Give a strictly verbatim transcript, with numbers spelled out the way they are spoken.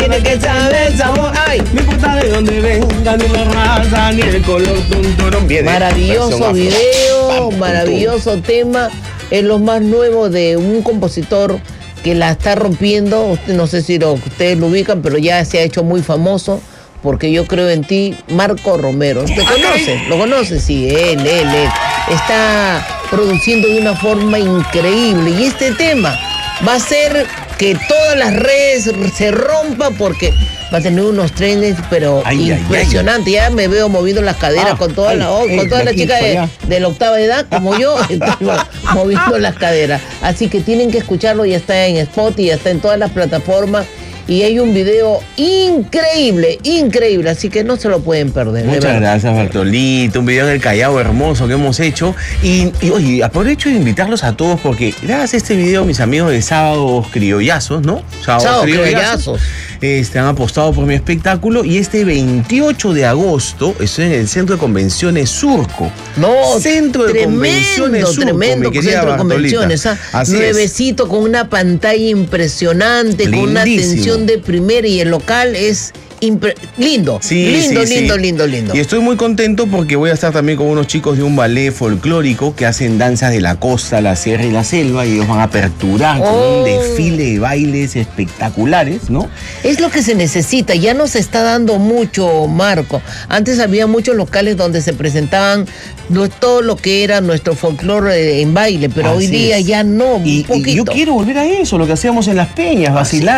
tiene que saber sabor. Ay, No importa de dónde venga, ni la raza, ni el color, tunturón. Viene. maravilloso video, Pam, maravilloso tema. Es lo más nuevo de un compositor que la está rompiendo. Usted, no sé si lo, ustedes lo ubican, pero ya se ha hecho muy famoso. Porque yo creo en ti, Marco Romero. ¿Te conoce? ¿Lo conoce? Sí, él, él, él. Está produciendo de una forma increíble. Y este tema va a hacer que todas las redes se rompan porque va a tener unos trenes, pero Ay, ay, impresionantes. Ya me veo moviendo las caderas Ah, con todas ay, las eh, con todas de las aquí chicas para de, allá. de la octava edad, como yo, estoy moviendo las caderas. Así que tienen que escucharlo, ya está en Spotify, ya está en todas las plataformas. Y hay un video increíble, increíble, así que no se lo pueden perder. de Muchas verdad. gracias, Bartolito. Un video en el Callao hermoso que hemos hecho. Y, y oye, aprovecho de invitarlos a todos porque gracias a este video, mis amigos de Sábados Criollazos, ¿no? Sábados Criollazos. Este, han apostado por mi espectáculo. Y este veintiocho de agosto estoy en el Centro de Convenciones Surco. No, Centro de tremendo, Convenciones Surco, tremendo mi querida centro de Bartolita. convenciones. ¿Ah? Así es. Nuevecito, con una pantalla impresionante, con una Lindísimo. atención de primera y el local es impre- lindo. Sí, lindo, sí, lindo, sí. lindo, lindo. Y estoy muy contento porque voy a estar también con unos chicos de un ballet folclórico que hacen danzas de la costa, la sierra y la selva, y ellos van a aperturar con Oh. un desfile de bailes espectaculares, ¿no? Es lo que se necesita, ya no se está dando mucho, Marco. Antes había muchos locales donde se presentaban no- todo lo que era nuestro folclore en baile, pero Así hoy día es. ya no, un Y, y poquito. yo quiero volver a eso, lo que hacíamos en las peñas, vacilar.